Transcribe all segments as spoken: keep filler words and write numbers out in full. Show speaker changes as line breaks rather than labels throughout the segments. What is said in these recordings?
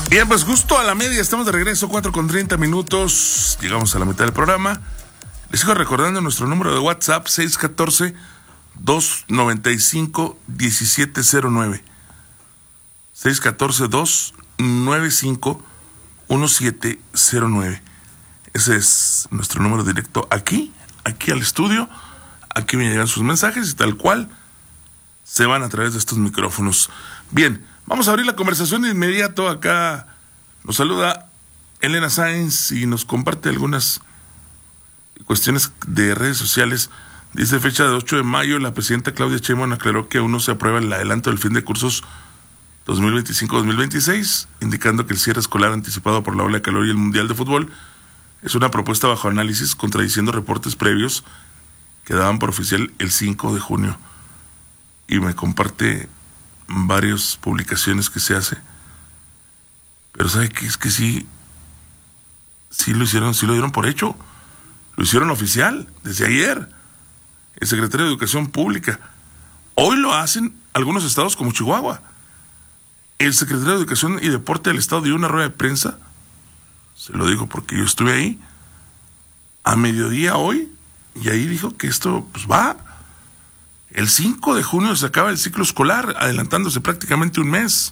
Bien, pues justo a la media, estamos de regreso, cuatro con treinta minutos, llegamos a la mitad del programa. Les sigo recordando nuestro número de WhatsApp, seis uno cuatro, dos nueve cinco, uno siete cero nueve. seis uno cuatro, dos nueve cinco, uno siete cero nueve. Ese es nuestro número directo aquí, aquí al estudio. Aquí me llegan sus mensajes y tal cual se van a través de estos micrófonos. Bien, vamos a abrir la conversación de inmediato. Acá nos saluda Elena Sáenz y nos comparte algunas cuestiones de redes sociales. Dice: fecha de ocho de mayo, la presidenta Claudia Sheinbaum aclaró que aún no se aprueba el adelanto del fin de cursos dos mil veinticinco dos mil veintiséis, indicando que el cierre escolar anticipado por la ola de calor y el Mundial de Fútbol es una propuesta bajo análisis, contradiciendo reportes previos que daban por oficial el cinco de junio. Y me comparte varias publicaciones que se hace. Pero ¿sabe qué? Es que sí, sí lo hicieron, sí lo dieron por hecho. Lo hicieron oficial desde ayer. El secretario de Educación Pública. Hoy lo hacen algunos estados como Chihuahua. El secretario de Educación y Deporte del estado dio una rueda de prensa. Se lo digo porque yo estuve ahí a mediodía hoy, y ahí dijo que esto pues va. El cinco de junio se acaba el ciclo escolar, adelantándose prácticamente un mes.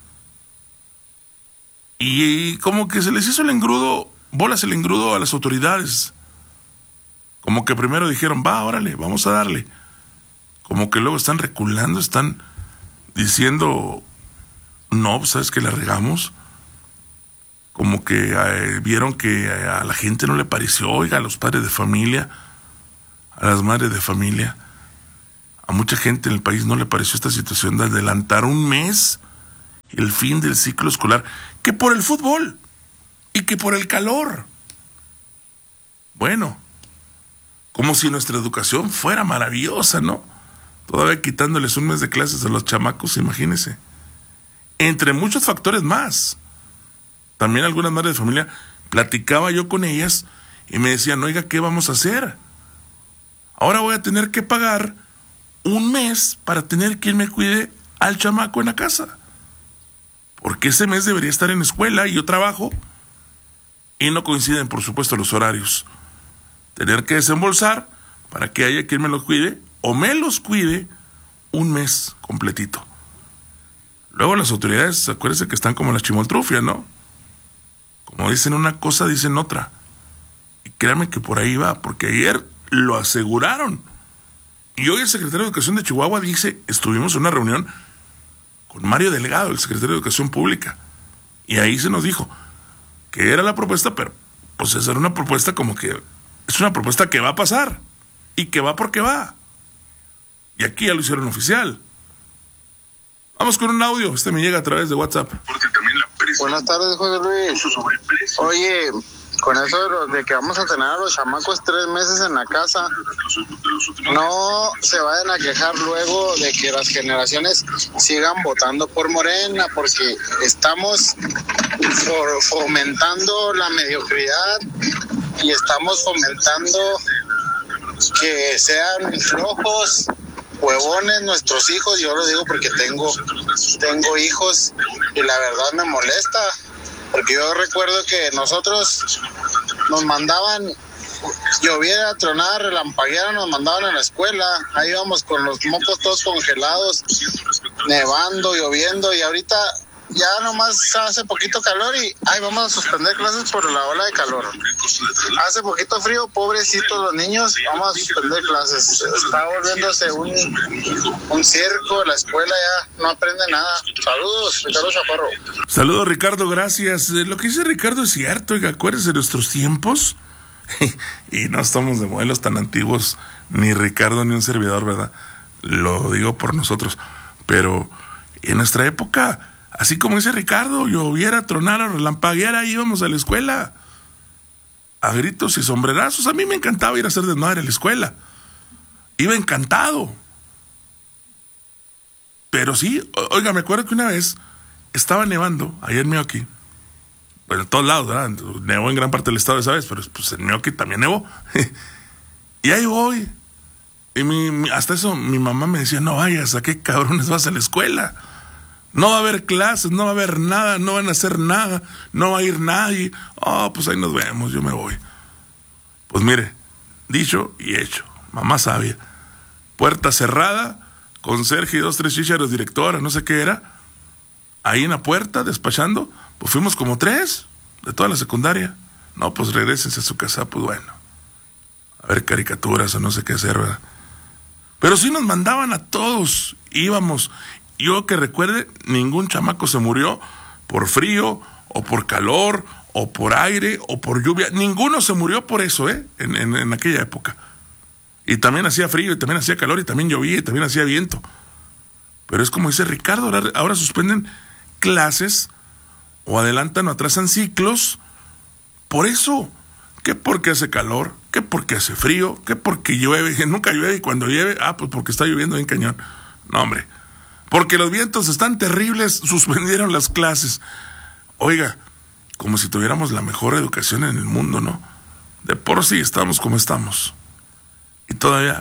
Y como que se les hizo el engrudo, bolas el engrudo a las autoridades. Como que primero dijeron, va, órale, vamos a darle. Como que luego están reculando, están diciendo, no, ¿sabes que la regamos? Como que eh, vieron que a la gente no le pareció, oiga, a los padres de familia, a las madres de familia, a mucha gente en el país no le pareció esta situación de adelantar un mes el fin del ciclo escolar, que por el fútbol y que por el calor. Bueno, como si nuestra educación fuera maravillosa, ¿no? Todavía quitándoles un mes de clases a los chamacos, imagínense. Entre muchos factores más. También algunas madres de familia, platicaba yo con ellas y me decían, oiga, ¿qué vamos a hacer? Ahora voy a tener que pagar un mes para tener quien me cuide al chamaco en la casa. Porque ese mes debería estar en escuela y yo trabajo y no coinciden, por supuesto, los horarios. Tener que desembolsar para que haya quien me los cuide o me los cuide un mes completito. Luego las autoridades, acuérdense que están como la chimoltrufia, ¿no? Como dicen una cosa, dicen otra. Y créanme que por ahí va, porque ayer lo aseguraron. Y hoy el secretario de Educación de Chihuahua dice, estuvimos en una reunión con Mario Delgado, el secretario de Educación Pública. Y ahí se nos dijo que era la propuesta, pero pues esa era una propuesta como que es una propuesta que va a pasar. Y que va porque va. Y aquí ya lo hicieron oficial. Vamos con un audio, este me llega a través de WhatsApp.
Buenas tardes, José Luis. Oye, con eso de, lo, de que vamos a tener a los chamacos tres meses en la casa, no se vayan a quejar luego de que las generaciones sigan votando por Morena, porque estamos for, fomentando la mediocridad y estamos fomentando que sean flojos, huevones nuestros hijos. Yo lo digo porque tengo tengo hijos y la verdad me molesta, porque yo recuerdo que nosotros nos mandaban, lloviera, tronara, relampagueara, nos mandaban a la escuela, ahí íbamos con los mocos todos congelados, nevando, lloviendo, y ahorita ya nomás hace poquito calor y ay, vamos a suspender clases por la ola de calor. Hace poquito frío, pobrecitos los niños, vamos a suspender clases. Está volviéndose un, un circo, la escuela ya no aprende nada. Saludos, Ricardo Chaparro.
Saludos, Ricardo, gracias. Lo que dice Ricardo es cierto, oiga, acuérdense de nuestros tiempos. Y no estamos de modelos tan antiguos, ni Ricardo ni un servidor, ¿verdad? Lo digo por nosotros. Pero en nuestra época, así como dice Ricardo, lloviera, tronara, relampagueara, íbamos a la escuela a gritos y sombrerazos. A mí me encantaba ir a hacer desmadre a la escuela. Iba encantado. Pero sí, oiga, me acuerdo que una vez estaba nevando allá en Meoqui. Bueno, en todos lados, ¿verdad? Nevó en gran parte del estado esa vez, pero pues en Meoqui también nevó. Y ahí voy. Y mi, mi, hasta eso mi mamá me decía, no vayas, ¿a qué cabrones vas a la escuela? No va a haber clases, no va a haber nada, no van a hacer nada, no va a ir nadie. Oh, pues ahí nos vemos, yo me voy. Pues mire, dicho y hecho, mamá sabia. Puerta cerrada, conserje y dos, tres chícharos, directora, no sé qué era. Ahí en la puerta, despachando, pues fuimos como tres de toda la secundaria. No, pues regrésense a su casa, pues bueno. A ver caricaturas o no sé qué hacer, ¿verdad? Pero sí nos mandaban a todos, íbamos. Yo que recuerde, ningún chamaco se murió por frío, o por calor, o por aire, o por lluvia. Ninguno se murió por eso, ¿eh? En, en, en aquella época. Y también hacía frío, y también hacía calor, y también llovía, y también hacía viento. Pero es como dice Ricardo, ahora, ahora suspenden clases, o adelantan o atrasan ciclos, por eso. ¿Qué porque hace calor? ¿Qué porque hace frío? ¿Qué porque llueve? Nunca llueve, y cuando llueve, ah, pues porque está lloviendo bien cañón. No, hombre. Porque los vientos están terribles, suspendieron las clases. Oiga, como si tuviéramos la mejor educación en el mundo, ¿no? De por sí estamos como estamos. Y todavía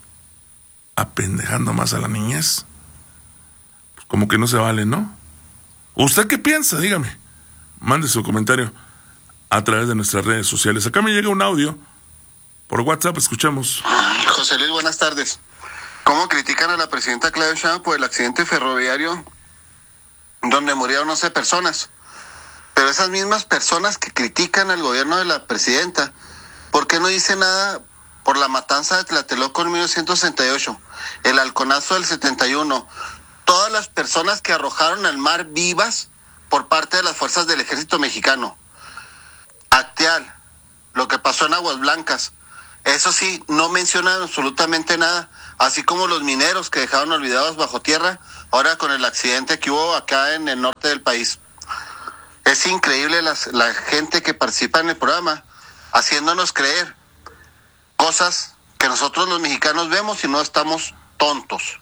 apendejando más a la niñez. Pues como que no se vale, ¿no? ¿Usted qué piensa? Dígame. Mande su comentario a través de nuestras redes sociales. Acá me llega un audio por WhatsApp, escuchamos.
José Luis, buenas tardes. ¿Cómo critican a la presidenta Claudia Sheinbaum por el accidente ferroviario donde murieron once personas? Pero esas mismas personas que critican al gobierno de la presidenta, ¿por qué no dice nada por la matanza de Tlatelolco en mil novecientos sesenta y ocho, el halconazo del setenta y uno, todas las personas que arrojaron al mar vivas por parte de las fuerzas del ejército mexicano? Acteal, lo que pasó en Aguas Blancas, eso sí, no mencionan absolutamente nada, así como los mineros que dejaron olvidados bajo tierra, ahora con el accidente que hubo acá en el norte del país. Es increíble las, la gente que participa en el programa, haciéndonos creer cosas que nosotros los mexicanos vemos y no estamos tontos.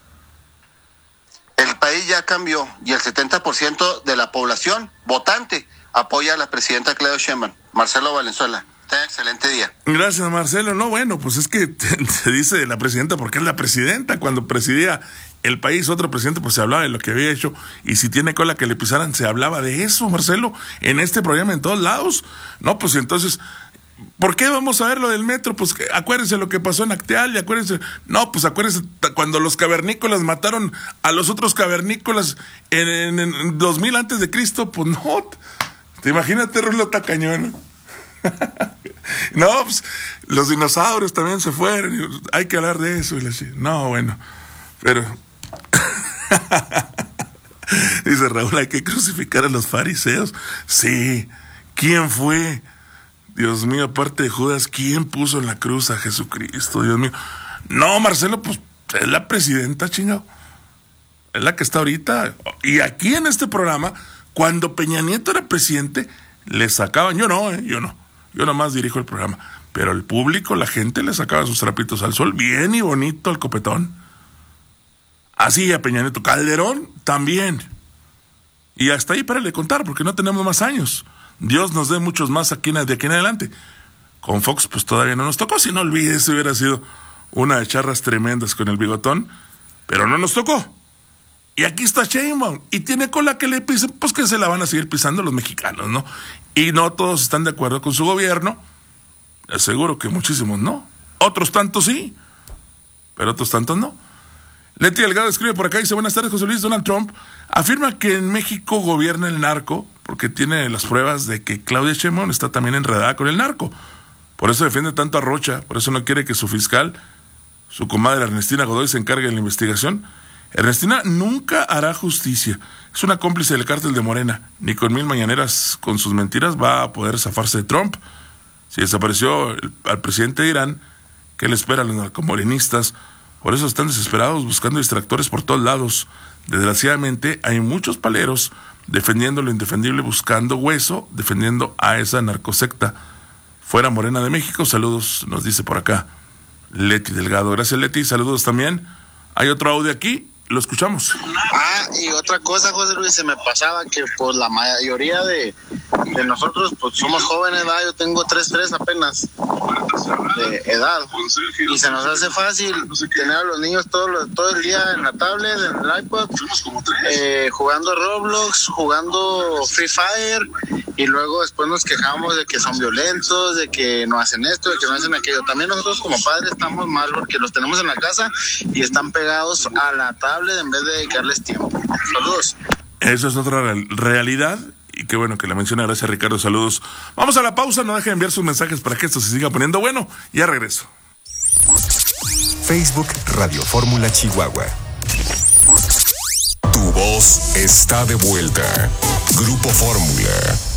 El país ya cambió y el setenta por ciento de la población votante apoya a la presidenta Claudia Sheinbaum. Marcelo Valenzuela. Ten excelente día.
Gracias, Marcelo. No, bueno, pues es que te, te dice la presidenta porque es la presidenta. Cuando presidía el país, otro presidente, pues se hablaba de lo que había hecho. Y si tiene cola que le pisaran, se hablaba de eso, Marcelo. En este programa, en todos lados. No, pues entonces, ¿por qué vamos a ver lo del metro? Pues acuérdense lo que pasó en Acteal, y acuérdense. No, pues acuérdense cuando los cavernícolas mataron a los otros cavernícolas en, en, en dos mil antes de Cristo. Pues no. Te imagínate, Rulo Tacañón. No, pues los dinosaurios también se fueron, y hay que hablar de eso. Y le decía, no, bueno, pero dice Raúl, hay que crucificar a los fariseos. Sí, ¿quién fue? Dios mío, aparte de Judas, ¿quién puso en la cruz a Jesucristo? Dios mío. No, Marcelo, pues es la presidenta, chingado. Es la que está ahorita. Y aquí en este programa, cuando Peña Nieto era presidente, le sacaban, yo no, eh, yo no. Yo nomás dirijo el programa. Pero el público, la gente le sacaba sus trapitos al sol, bien y bonito al copetón. Así a Peña Nieto. Calderón también. Y hasta ahí para le contar, porque no tenemos más años. Dios nos dé muchos más aquí, de aquí en adelante. Con Fox, pues todavía no nos tocó. Si no olvides, hubiera sido una de charras tremendas con el bigotón. Pero no nos tocó. Y aquí está Sheinbaum, y tiene cola que le pisen, pues que se la van a seguir pisando los mexicanos, ¿no? Y no todos están de acuerdo con su gobierno, seguro que muchísimos no, otros tantos sí, pero otros tantos no. Leti Delgado escribe por acá, dice, buenas tardes, José Luis. Donald Trump afirma que en México gobierna el narco, porque tiene las pruebas de que Claudia Sheinbaum está también enredada con el narco. Por eso defiende tanto a Rocha, por eso no quiere que su fiscal, su comadre Ernestina Godoy, se encargue de la investigación. Ernestina nunca hará justicia. Es una cómplice del cártel de Morena. Ni con mil mañaneras con sus mentiras va a poder zafarse de Trump. Si desapareció el, al presidente de Irán, ¿qué le espera a los narcomorenistas? Por eso están desesperados buscando distractores por todos lados. Desgraciadamente hay muchos paleros defendiendo lo indefendible, buscando hueso, defendiendo a esa narcosecta. Fuera Morena de México. Saludos, nos dice por acá Leti Delgado. Gracias, Leti. Saludos también. Hay otro audio aquí. Lo escuchamos.
Ah, y otra cosa, José Luis, se me pasaba que pues la mayoría de, de nosotros pues somos jóvenes, ¿verdad? Yo tengo tres tres apenas. de edad. Y se nos hace fácil tener a los niños todo, lo, todo el día en la tablet, en el iPod, eh, jugando Roblox, jugando Free Fire, y luego después nos quejamos de que son violentos, de que no hacen esto, de que no hacen aquello. También nosotros como padres estamos mal porque los tenemos en la casa y están pegados a la tablet en vez de dedicarles tiempo. Saludos.
Eso es otra real- realidad. Y qué bueno que la menciona. Gracias, Ricardo. Saludos. Vamos a la pausa. No dejen de enviar sus mensajes para que esto se siga poniendo bueno. Ya regreso.
Facebook Radio Fórmula Chihuahua. Tu voz está de vuelta. Grupo Fórmula.